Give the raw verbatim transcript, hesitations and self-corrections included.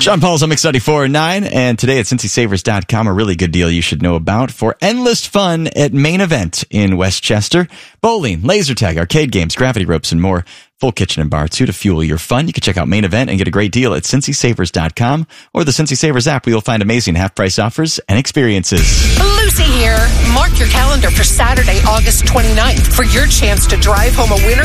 Sean Paul's on Mix ninety-four point nine, and today at Cincy Savers dot com, a really good deal you should know about for endless fun at Main Event in Westchester. Bowling, laser tag, arcade games, gravity ropes, and more. Full kitchen and bar, too, to fuel your fun. You can check out Main Event and get a great deal at Cincy Savers dot com or the Cincy Savers app, where you'll find amazing half-price offers and experiences. Lucy here. Mark your calendar for Saturday, August twenty-ninth for your chance to drive home a winner